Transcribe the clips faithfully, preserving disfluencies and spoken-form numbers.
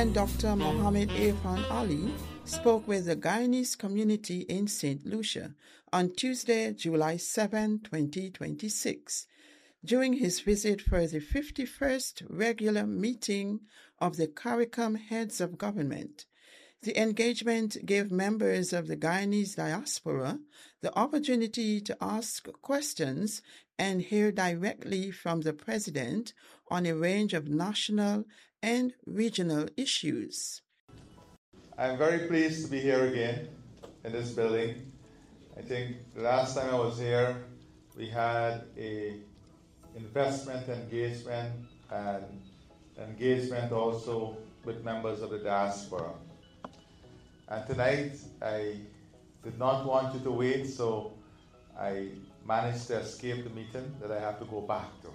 Doctor Mohammed Irfan Ali spoke with the Guyanese community in Saint Lucia on Tuesday, July seventh, twenty twenty-six, during his visit for the fifty-first regular meeting of the CARICOM Heads of Government. The engagement gave members of the Guyanese diaspora the opportunity to ask questions and hear directly from the President on a range of national and regional issues. I'm very pleased to be here again in this building. I think the last time I was here, we had a investment engagement and engagement also with members of the diaspora. And tonight, I did not want you to wait, so I managed to escape the meeting that I have to go back to.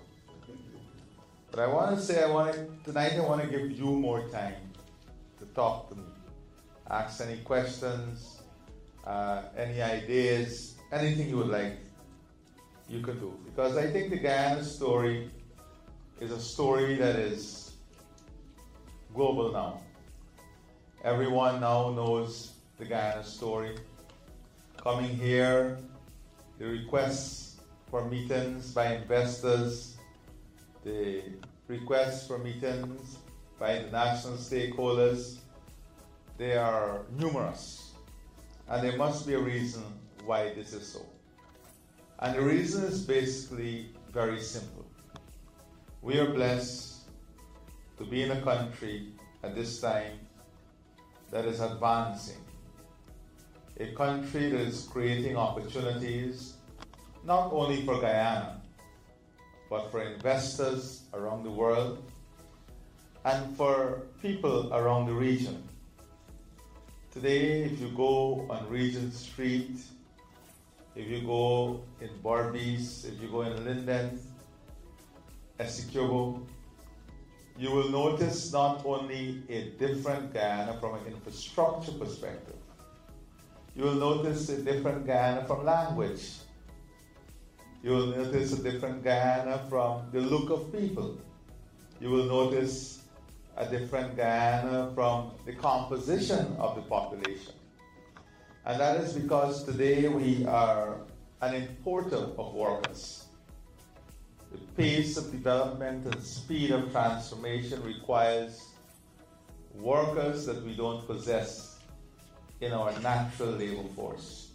But I want to say, I want to, tonight I want to give you more time to talk to me. Ask any questions, uh, any ideas, anything you would like, you can do. Because I think the Guyana story is a story that is global now. Everyone now knows the Guyana story. Coming here, the requests for meetings by investors, the requests for meetings by international stakeholders, they are numerous. And there must be a reason why this is so. And the reason is basically very simple. We are blessed to be in a country at this time that is advancing. A country that is creating opportunities not only for Guyana, but for investors around the world and for people around the region. Today, if you go on Regent Street, if you go in Berbice, if you go in Linden, Essequibo, you will notice not only a different Guyana from an infrastructure perspective, you will notice a different Guyana from language. You will notice a different Guyana from the look of people. You will notice a different Guyana from the composition of the population. And that is because today we are an importer of workers. The pace of development and speed of transformation requires workers that we don't possess in our natural labor force.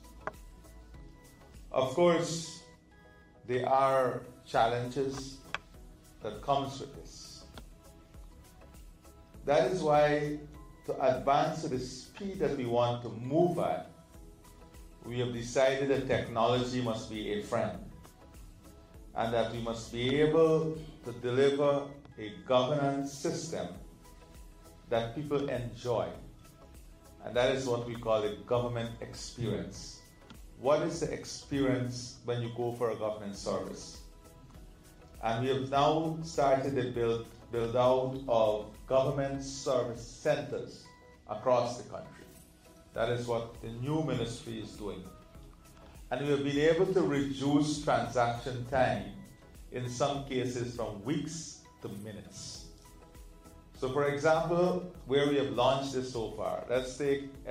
Of course, there are challenges that comes with this. That is why, to advance at the speed that we want to move at, we have decided that technology must be a friend, and that we must be able to deliver a governance system that people enjoy. And that is what we call a government experience. What is the experience when you go for a government service? And we have now started the build, build out of government service centers across the country. That is what the new ministry is doing. And we have been able to reduce transaction time, in some cases from weeks to minutes. So for example, where we have launched this so far, let's take